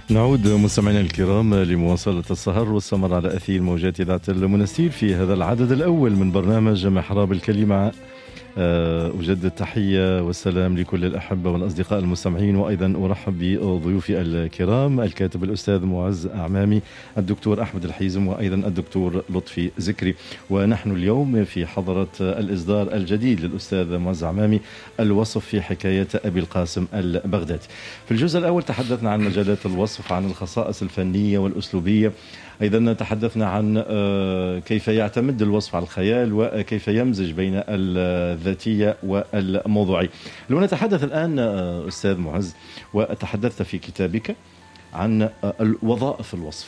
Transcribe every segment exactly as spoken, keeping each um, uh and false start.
نعود مستمعينا الكرام لمواصلة السهر والسمر على أثير موجات إذاعة المنستير في هذا العدد الأول من برنامج محراب الكلمة. أجدد التحية والسلام لكل الأحبة والأصدقاء المستمعين، وأيضا أرحب بضيوفي الكرام الكاتب الأستاذ معز أعمامي، الدكتور أحمد الحيزم، وأيضا الدكتور لطفي ذكري. ونحن اليوم في حضرة الإصدار الجديد للأستاذ معز أعمامي، الوصف في حكاية أبي القاسم البغدادي. في الجزء الأول تحدثنا عن مجالات الوصف، عن الخصائص الفنية والأسلوبية، أيضا تحدثنا عن كيف يعتمد الوصف على الخيال وكيف يمزج بين الذاتية والموضوعية. لو نتحدث الآن أستاذ معز، وتحدثت في كتابك عن الوظائف الوصف،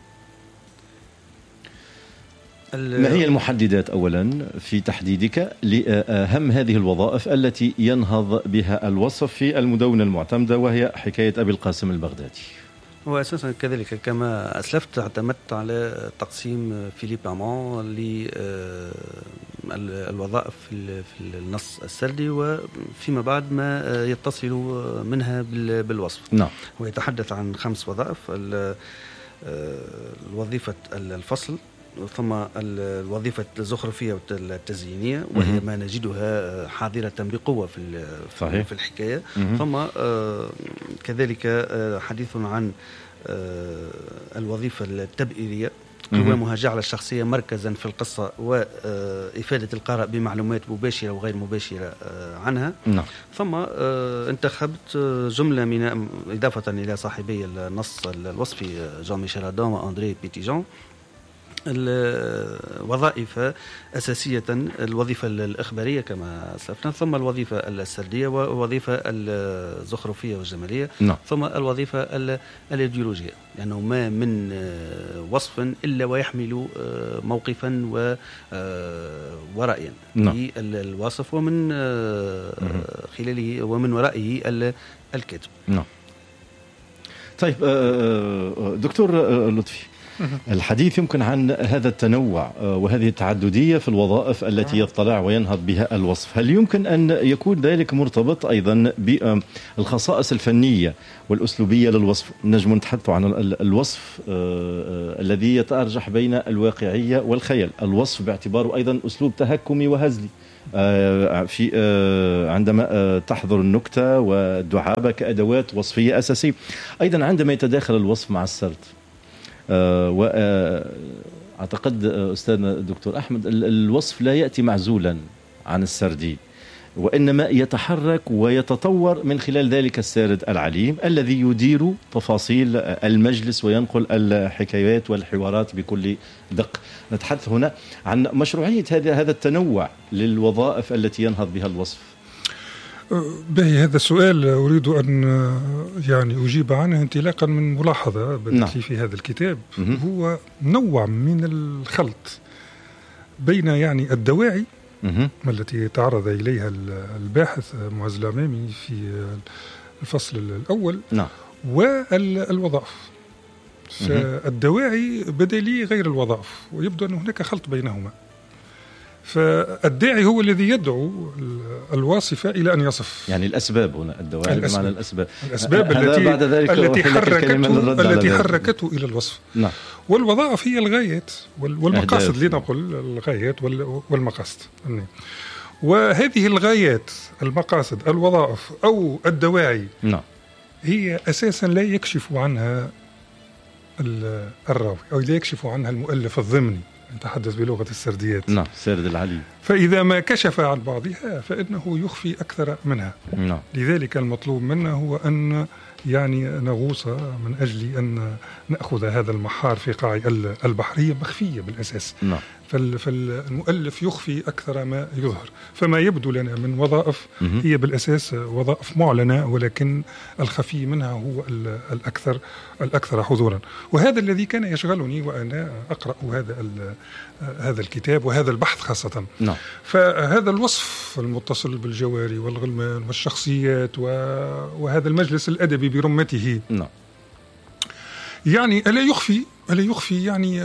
ما هي المحددات أولا في تحديدك لأهم هذه الوظائف التي ينهض بها الوصف في المدونة المعتمدة وهي حكاية أبي القاسم البغدادي؟ وأساسا كذلك كما أسلفت اعتمدت على تقسيم فيليب أمان للوظائف في النص السردي وفيما بعد ما يتصل منها بالوصف. نعم. ويتحدث عن خمس وظائف: الوظيفة الفصل، ثم الوظيفة الزخرفية والتزيينية وهي ما نجدها حاضرة بقوة في صحيح. في الحكاية. ثم كذلك حديث عن الوظيفة التبئيرية، قوامها جعل الشخصية مركزا في القصة وإفادة القارئ بمعلومات مباشرة وغير مباشرة عنها. نعم. ثم انتخبت جملة من إضافة إلى صاحبي النص الوصفي جان ميشيل أدام وأندري بيتيجان، الوظائف أساسية: الوظيفة الإخبارية كما أسلفنا، ثم الوظيفة السردية، والوظيفة الزخرفية والجمالية. نعم. ثم الوظيفة الإيديولوجية، لأنه يعني ما من وصف إلا ويحمل موقفا ورأيا في الوصف ومن خلاله ومن ورائه الكاتب. نعم. طيب دكتور لطفي، الحديث يمكن عن هذا التنوع وهذه التعددية في الوظائف التي يطلع وينهض بها الوصف. هل يمكن أن يكون ذلك مرتبط أيضا بالخصائص الفنية والأسلوبية للوصف؟ نجم نتحدث عن الوصف الذي يتأرجح بين الواقعية والخيال، الوصف باعتباره أيضا أسلوب تهكمي وهزلي في عندما تحضر النكتة والدعابة كأدوات وصفية أساسية، أيضا عندما يتداخل الوصف مع السرد. أه وأعتقد أستاذنا الدكتور أحمد الوصف لا يأتي معزولا عن السردي، وإنما يتحرك ويتطور من خلال ذلك السارد العليم الذي يدير تفاصيل المجلس وينقل الحكايات والحوارات بكل دقة. نتحدث هنا عن مشروعية هذا التنوع للوظائف التي ينهض بها الوصف. باهي، هذا السؤال أريد أن يعني أجيب عنه انطلاقا من ملاحظة بدأت لي في هذا الكتاب. هو نوع من الخلط بين يعني الدواعي التي تعرض إليها الباحث معز الأعمامي في الفصل الأول والوظائف. فالدواعي بدا لي غير الوظائف، ويبدو أن هناك خلط بينهما. فالداعي هو الذي يدعو الواصف إلى أن يصف، يعني الأسباب هنا، الدواعي بمعنى الأسباب، الأسباب التي التي حركته التي حركته إلى الوصف. نعم. والوظائف هي الغايات والمقاصد، لنقل الغايات والمقاصد. وهذه الغايات، المقاصد، الوظائف أو الدواعي، نعم، هي أساسا لا يكشف عنها الراوي أو لا يكشف عنها المؤلف الضمني، نتحدث بلغة السرديات. نعم، سرد العلي. فإذا ما كشف عن بعضها فإنه يخفي أكثر منها. نعم. لذلك المطلوب منا هو أن يعني نغوص من أجل أن نأخذ هذا المحار في قاع البحرية مخفية بالأساس. نعم. فالمؤلف يخفي أكثر ما يظهر. فما يبدو لنا من وظائف هي بالأساس وظائف معلنة، ولكن الخفي منها هو الأكثر الأكثر حضورا. وهذا الذي كان يشغلني وأنا أقرأ هذا هذا الكتاب وهذا البحث خاصة. نعم. فهذا الوصف المتصل بالجواري والغلمان والشخصيات وهذا المجلس الأدبي برمته، نعم، يعني ألا يخفي ألا يخفي يعني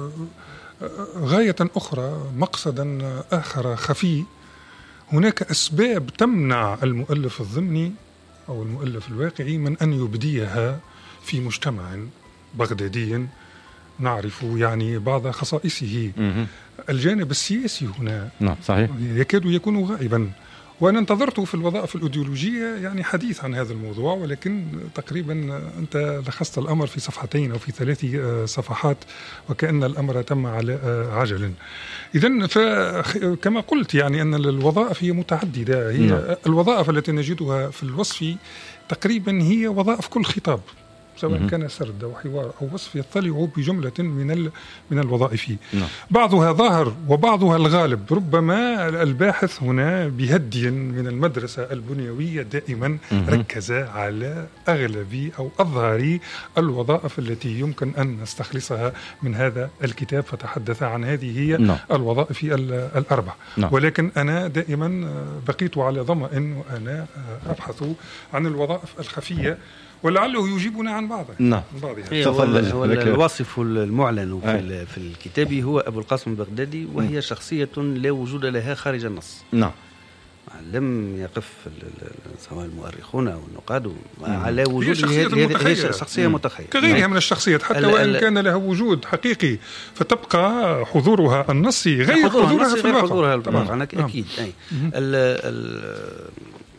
غاية أخرى، مقصدا آخر خفي. هناك أسباب تمنع المؤلف الضمني أو المؤلف الواقعي من أن يبديها في مجتمع بغدادي نعرف يعني بعض خصائصه. الجانب السياسي هنا نعم صحيح يكاد يكون غائبا، وأنا انتظرت في الوظائف الأيديولوجية يعني حديث عن هذا الموضوع، ولكن تقريبا أنت لخصت الأمر في صفحتين أو في ثلاث صفحات، وكأن الأمر تم على عجل. إذن فكما قلت يعني أن الوظائف هي متعددة، هي م. الوظائف التي نجدها في الوصف تقريبا هي وظائف كل خطاب، سواء كان سرد أو حوار أو وصف، يطلع بجملة من من الوظائف. نعم. بعضها ظاهر وبعضها الغالب. ربما الباحث هنا بهدي من المدرسة البنيوية دائما ركز على أغلب أو أظهر الوظائف التي يمكن أن نستخلصها من هذا الكتاب، فتحدث عن هذه هي نعم. الوظائف الأربع. نعم. ولكن أنا دائما بقيت على ظمأ وأنا أبحث عن الوظائف الخفية، ولعله يجيبنا عن بعضها. نعم. هو الواصف المعلن في, في الكتاب هو أبو القاسم البغدادي، وهي شخصية لا وجود لها خارج النص. نعم. لم يقف سواء المؤرخون أو النقاد على وجود هذه شخصية متخيلة كغيرها من الشخصيات، حتى وإن كان لها وجود حقيقي، فتبقى حضورها النصي غير حضورها في الواقع. حضورها طبعا أكيد. أي ال ال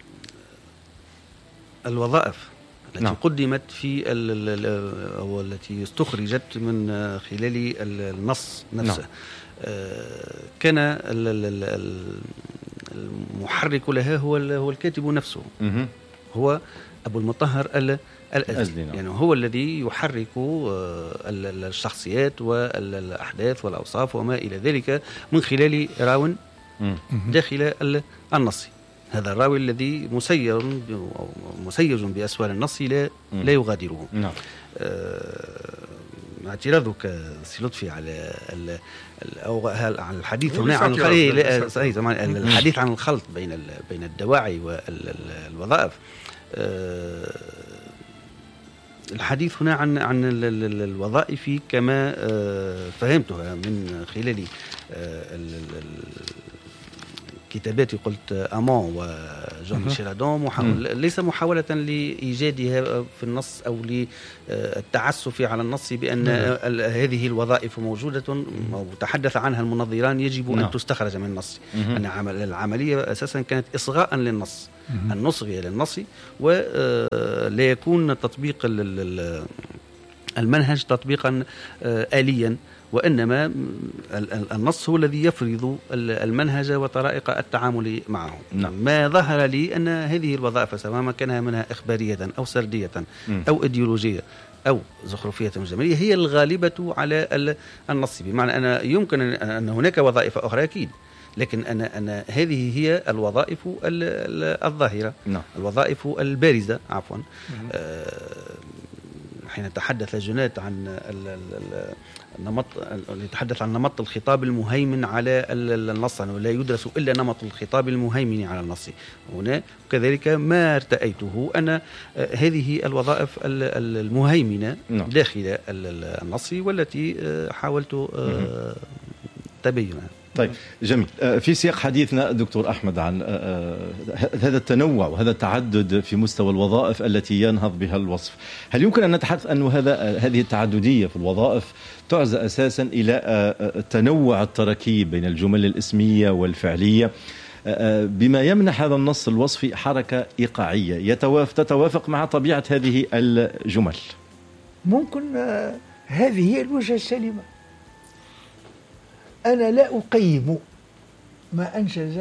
الوظائف التي نعم. قدمت في أو التي استخرجت من خلال النص نفسه. نعم. كان المحرك لها هو هو الكاتب نفسه. مه. هو أبو المطهر الأزدي. يعني هو الذي يحرك الشخصيات والأحداث والأوصاف وما إلى ذلك من خلال راو داخل النص. هذا الراوي الذي مسير مسيج بأسوار النص لا م. لا يغادره. نعم. آه اعتراضك سي لطفي على ال أو على الحديث هنا عن الحديث عن الخلط بين بين الدواعي والوظائف. آه الحديث هنا عن عن الوظائف كما آه فهمتها من خلال آه كتاباتي، قلت أمان وجون ميشيل أدون، محاول ليس محاولة لإيجادها في النص أو للتعسف على النص بأن هذه الوظائف موجودة وتحدث عنها المنظران يجب أن تستخرج من النص. أن العملية أساسا كانت إصغاء للنص، أن نصغي للنص ولا يكون تطبيق المنهج تطبيقا آليا، وإنما النص هو الذي يفرض المنهج وطرائق التعامل معه. نعم. ما ظهر لي أن هذه الوظائف سواء كانها منها إخبارية أو سردية أو إيديولوجية أو زخرفية جمالية هي الغالبة على النص، بمعنى أن يمكن أن هناك وظائف أخرى أكيد، لكن أنا أنا هذه هي الوظائف الظاهرة. نعم. الوظائف البارزة عفوا. آه حين تحدث جنات عن النمط، يتحدث عن نمط الخطاب المهيمن على النص، ولا يدرس إلا نمط الخطاب المهيمن على النص. هنا كذلك ما ارتأيته أن هذه الوظائف المهيمنة داخل النص والتي حاولت تبينها. طيب جميل. في سياق حديثنا دكتور أحمد عن هذا التنوع وهذا التعدد في مستوى الوظائف التي ينهض بها الوصف، هل يمكن أن نتحدث أن هذا هذه التعددية في الوظائف تعزى أساسا إلى تنوع التراكيب بين الجمل الاسمية والفعلية بما يمنح هذا النص الوصفي حركة إيقاعية تتوافق مع طبيعة هذه الجمل؟ ممكن هذه هي الوجهة السليمة. أنا لا أقيم ما أنجز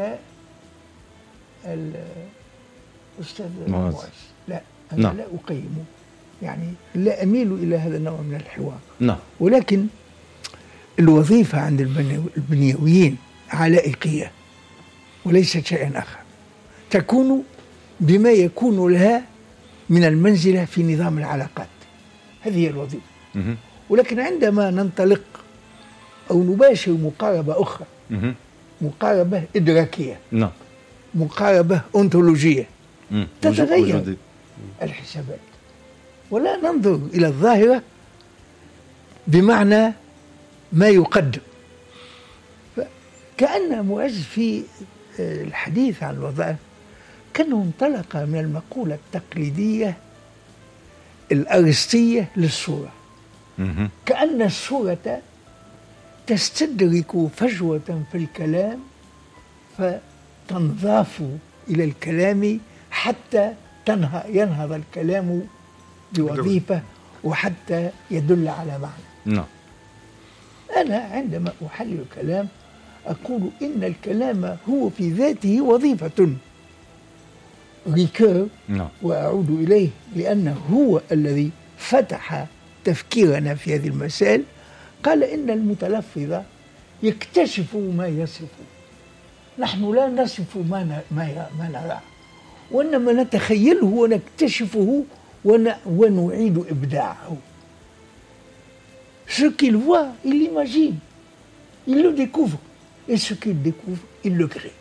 الأستاذ معز، لا أنا نعم. لا أقيم، يعني لا أميل إلى هذا النوع من الحوار. نعم. ولكن الوظيفة عند البنيويين علائقية وليست شيئا آخر، تكون بما يكون لها من المنزلة في نظام العلاقات، هذه هي الوظيفة. م- ولكن عندما ننطلق أو نباشر مقاربة أخرى، م- مقاربة إدراكية، نعم. مقاربة أنتولوجية، م- تتغير وجود. الحسابات، ولا ننظر إلى الظاهرة بمعنى ما يقدم. كأن معز في الحديث عن الوظائف كأنه انطلق من المقولة التقليدية الأرسطية للصورة، كأن الصورة تستدرك فجوة في الكلام فتنضاف إلى الكلام حتى تنهض ينهض الكلام بوظيفة وحتى يدل على معنى. نعم. أنا عندما أحلل الكلام أقول إن الكلام هو في ذاته وظيفة. ريكير وأعود إليه لأنه هو الذي فتح تفكيرنا في هذه المسائل، قال إن المتلفظ يكتشف ما يصف، نحن لا نصف ما ما نراه، وإنما نتخيله ونكتشفه ونعيد إبداعه. Ce qu'il voit, il l'imagine, il le découvre, et ce qu'il découvre, il le crée.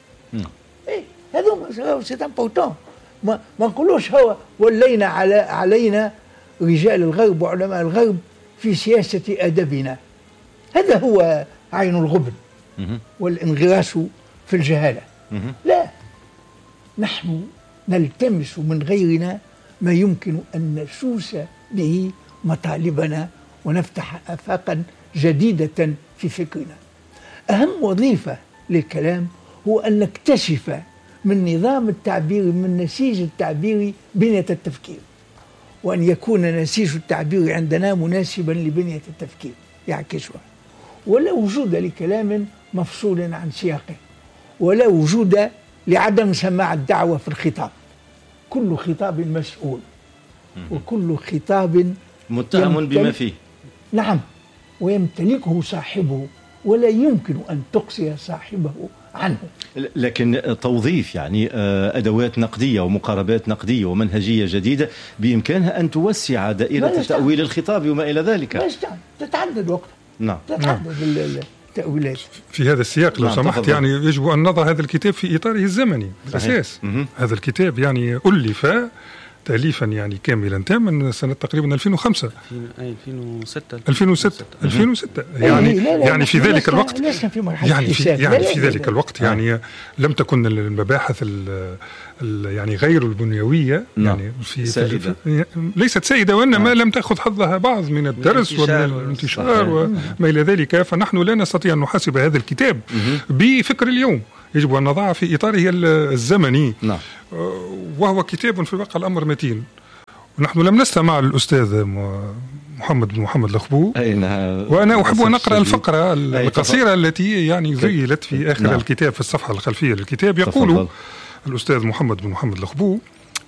هذا c'est important. ما ما نقولوش هو ولينا على علينا رجال الغرب وعلماء الغرب في سياسة أدبنا، هذا هو عين الغبن والانغراس في الجهالة. لا، نحن نلتمس من غيرنا ما يمكن أن نسوس به مطالبنا ونفتح آفاقا جديدة في فكرنا. أهم وظيفة للكلام هو أن نكتشف من نظام التعبير، من نسيج التعبير بنية التفكير، وأن يكون نسيج التعبير عندنا مناسبا لبنية التفكير يعكسها، ولا وجود لكلام مفصول عن سياقه، ولا وجود لعدم سماع الدعوة في الخطاب. كل خطاب مسؤول، وكل خطاب متهم بما فيه. نعم، ويمتلكه صاحبه، ولا يمكن أن تقصي صاحبه عنه. لكن توظيف يعني أدوات نقدية ومقاربات نقدية ومنهجية جديدة بإمكانها أن توسع دائرة تأويل الخطاب وما إلى ذلك. تتعدد وقت. نعم. تتعدد التأويلات. في هذا السياق لو نعم سمحت تفضل. يعني يجب أن نضع هذا الكتاب في إطاره الزمني بالأساس. هذا الكتاب يعني ألف تأليفا يعني كاملا تاما سنة تقريبا ألفين وخمسة ألفين وستة ألفين وستة ألفين وستة يعني لا لا يعني في ذلك الوقت يعني في يعني في ذلك الوقت يعني لم تكن المباحث يعني غير البنيوية يعني في, سائدة. في ليست سائدة، وإنما لم تأخذ حظها بعض من الدرس ومن الانتشار وما إلى ذلك. فنحن لا نستطيع أن نحاسب هذا الكتاب بفكر اليوم، يجب أن نضعه في إطاره الزمني. نعم. وهو كتاب في الواقع الأمر متين. ونحن لم نستمع للأستاذ محمد بن محمد الخبو، وأنا أحب أن أقرأ الفقرة القصيرة التي يعني ذيلت في آخر نعم. الكتاب في الصفحة الخلفية للكتاب. يقول تفضل. الأستاذ محمد بن محمد الخبو،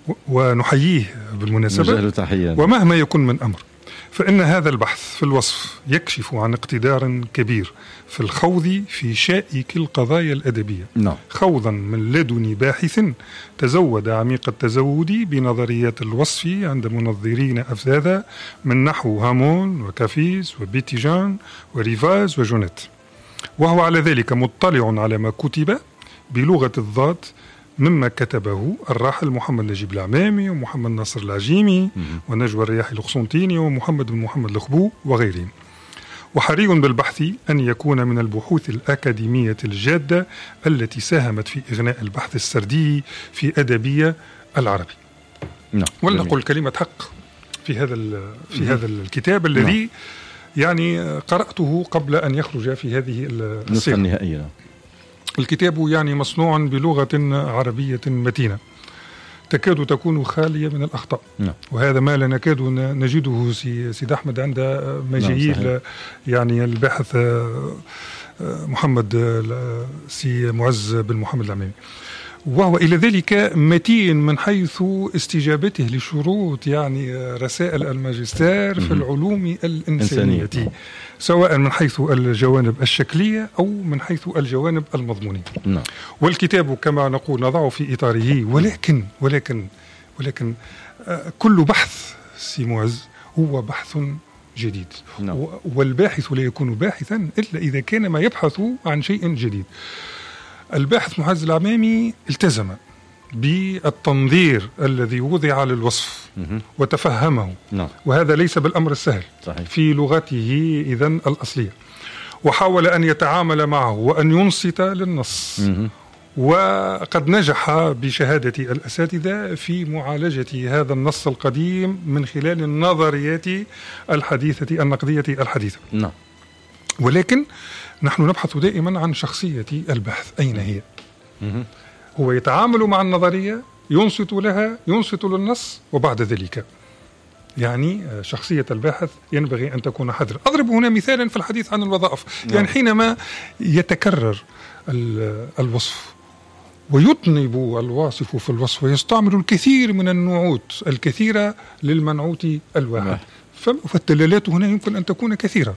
ونحييه بالمناسبة، ومهما يكن من أمر فإن هذا البحث في الوصف يكشف عن اقتدار كبير في الخوض في شائك القضايا الأدبية. نعم. خوضا من لدن باحث تزود عميق التزود بنظريات الوصف عند منظرين أفذاذا من نحو هامون وكافيز وبيتيجان وريفاز وجونيت، وهو على ذلك مطلع على ما كتب بلغة الضاد مما كتبه الراحل محمد نجيب العمامي ومحمد ناصر العجيمي ونجوى الرياحي القسنطيني ومحمد بن محمد الخبو وغيرهم. وحري بالبحث أن يكون من البحوث الأكاديمية الجادة التي ساهمت في إغناء البحث السردي في أدبية العربي. نعم. ولنقول كلمة حق في هذا في هذا الكتاب الذي نعم. يعني قرأته قبل أن يخرج في هذه النسخة النهائية. الكتاب يعني مصنوع بلغة عربية متينة تكاد تكون خالية من الأخطاء. نعم. وهذا ما لا نكاد نجده سيد أحمد عند مجيء نعم يعني الباحث محمد سي معز بن محمد العمامي، وهو إلى ذلك متين من حيث استجابته لشروط يعني رسائل الماجستير في العلوم الإنسانية، سواء من حيث الجوانب الشكلية أو من حيث الجوانب المضمونية. نعم. والكتاب كما نقول نضعه في إطاره، ولكن ولكن ولكن كل بحث سي معز هو بحث جديد. نعم. والباحث لا يكون باحثا إلا إذا كان ما يبحث عن شيء جديد. الباحث معز العمامي التزم بالتنظير الذي وضع للوصف وتفهمه. نعم. وهذا ليس بالأمر السهل. صحيح. في لغته إذن الأصلية، وحاول أن يتعامل معه وأن ينصت للنص وقد نجح بشهادة الأساتذة في معالجة هذا النص القديم من خلال النظريات الحديثة النقدية الحديثة. نعم. ولكن نحن نبحث دائما عن شخصية البحث، أين هي؟ هو يتعامل مع النظرية، ينصت لها، ينصت للنص، وبعد ذلك يعني شخصية الباحث ينبغي أن تكون حذرة. أضرب هنا مثالا في الحديث عن الوظائف. يعني حينما يتكرر الوصف ويطنب الواصف في الوصف ويستعمل الكثير من النعوت الكثيرة للمنعوت الواحد، فالدلالات هنا يمكن أن تكون كثيرة.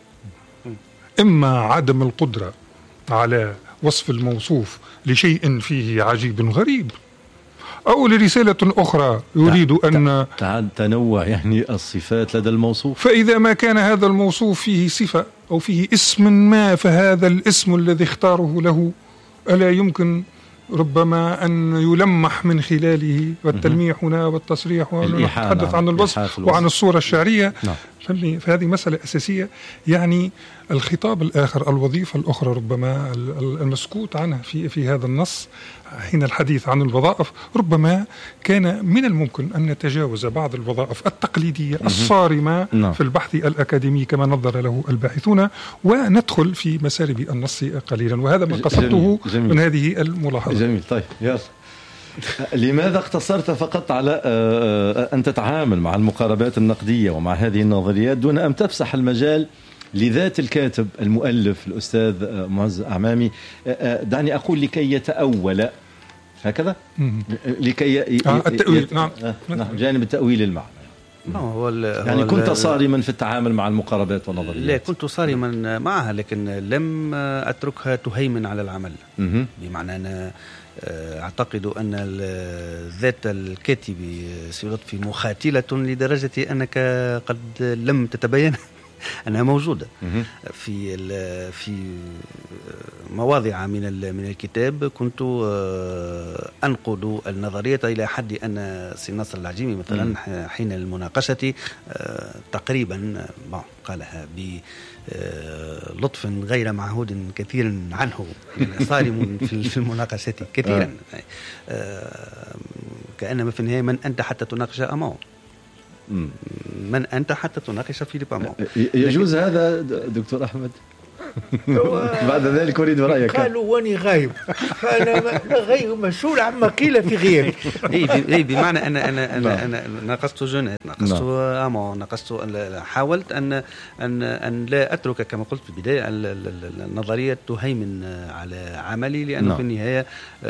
إما عدم القدرة على وصف الموصوف لشيء فيه عجيب غريب، أو لرسالة أخرى يريد أن تنوع يعني الصفات لدى الموصوف. فإذا ما كان هذا الموصوف فيه صفة أو فيه اسم ما، فهذا الاسم الذي اختاره له ألا يمكن ربما أن يلمح من خلاله، والتلميح هنا والتصريح، ونتحدث عن الوصف وعن الصورة الشعرية. نعم. فهذه مسألة أساسية. يعني الخطاب الآخر، الوظيفة الأخرى ربما المسكوت عنها في في هذا النص حين الحديث عن الوظائف، ربما كان من الممكن أن نتجاوز بعض الوظائف التقليدية الصارمة نعم. في البحث الأكاديمي كما نظر له الباحثون، وندخل في مسالب النص قليلا. وهذا ما قصدته جميل. جميل. من هذه الملاحظة. جميل. طيب يلا، لماذا اقتصرت فقط على أن تتعامل مع المقاربات النقدية ومع هذه النظريات دون أن تفسح المجال لذات الكاتب المؤلف الأستاذ معز أعمامي؟ دعني أقول لكي يتأول هكذا، لكي ي... آه التأويل. نعم. نعم، جانب التأويل المعنى. هو يعني كنت صارما في التعامل مع المقاربات والنظريات؟ لا، كنت صارما معها، لكن لم أتركها تهيمن على العمل. بمعنى أنا أعتقد أن ذات الكاتب سي لطفي مخاتلة لدرجة أنك قد لم تتبين أنها موجودة في في مواضع من من الكتاب. كنت أنقد النظرية إلى حد أن سي ناصر العجيمي مثلا حين المناقشة تقريبا قالها بلطف غير معهود كثيرا عنه، صارم في المناقشة كثيرا، كأنما في النهاية من أنت حتى تناقش أمامه، من أنت حتى تناقش فيليب أمون. يجوز هذا دكتور أحمد؟ بعد ذلك أريد رأيك. قالوا واني غايب، فأنا غير مسؤول عما قيل في غيري. أي بمعنى أنا أنا أنا أنا ناقشت جونيت، ناقشت أمون، ناقشت، حاولت أن أن أن لا أترك كما قلت في البداية النظرية تهيمن على عملي، لأنه في النهاية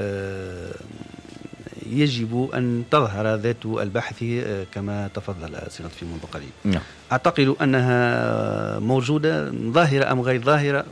يجب أن تظهر ذات البحث كما تفضل سي لطفي منذ قليل. نعم. أعتقد أنها موجودة ظاهرة أم غير ظاهرة.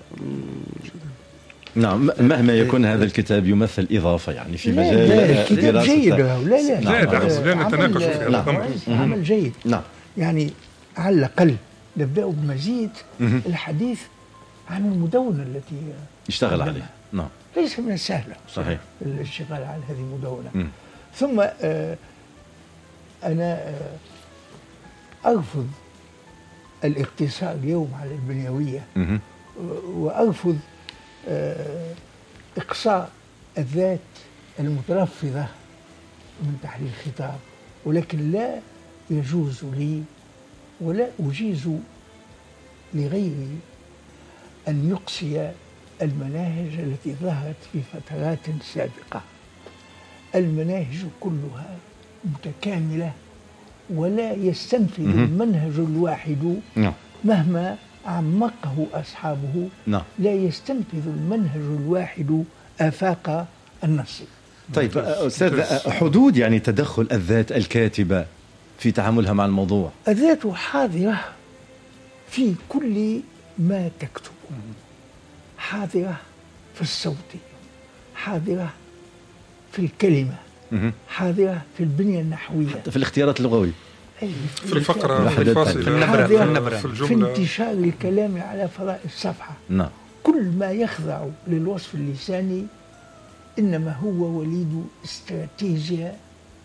نعم، مهما يكون هذا الكتاب يمثل إضافة يعني في مجال لا الكتاب جيد. لا لا لا, لا, لا نتناقش في هذا. عمل جيد. نعم. يعني على الأقل نبدأ بمزيد الحديث عن المدونة التي اشتغل عليها. نعم. ليس من السهل صحيح الاشتغال على هذه المدونة. م. ثم آه أنا آه أرفض الاقتصار اليوم على البنيوية، م. وأرفض آه إقصاء الذات المتلفظة من تحليل الخطاب، ولكن لا يجوز لي ولا أجيز لغيري أن يقصي المناهج التي ظهرت في فترات سابقة. المناهج كلها متكاملة، ولا يستنفذ المنهج الواحد مهما عمقه أصحابه، لا يستنفذ المنهج الواحد آفاق النص. طيب أستاذ، حدود يعني تدخل الذات الكاتبة في تعاملها مع الموضوع؟ الذات حاضرة في كل ما تكتب، حاضرة في الصوت، حاضرة في الكلمة، حاضرة في البنية النحوية، حتى في الاختيارات اللغوية، في الفقرة، في الفاصلة، في النبرة، في, في انتشار الكلام على فضاء الصفحة. نعم. كل ما يخضع للوصف اللساني إنما هو وليد استراتيجية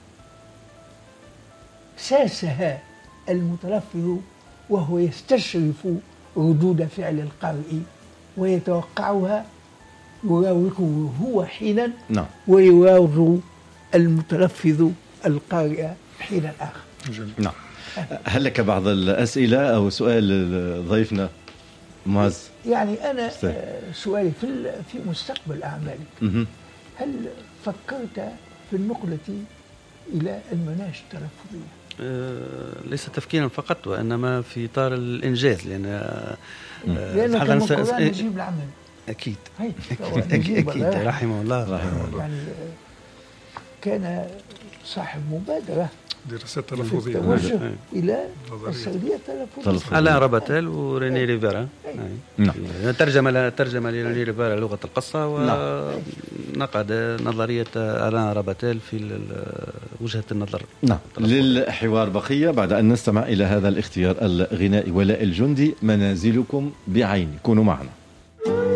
ساسها المتلفظ وهو يستشرف ردود فعل القارئ ويتوقعها يراوغه هو حينا نعم ويراوغ المتلفظ القارئ حينا آخر. نعم. هل لك بعض الأسئلة أو سؤال ضيفنا معز؟ يعني أنا سؤالي في في مستقبل أعمالك، هل فكرت في النقلة إلى المناهج التلفظية؟ أه ليس تفكيرا فقط وإنما في إطار الإنجاز، لأن أه لأنه كان القرآن نجيب العمل. أكيد أكيد, أكيد رحمه الله رحمه الله. يعني كان صاحب مبادرة دراسات تلفظية توجه إلى السردية التلفظية على راباتيل وريني ريفيرا. نعم. ترجم ترجم لريني ريفيرا لغة القصة ونقد نظرية ألان راباتيل في وجهة النظر. نعم. للحوار بقية بعد أن نستمع إلى هذا الاختيار الغنائي. ولاء الجندي منازلكم بعيني. كونوا معنا.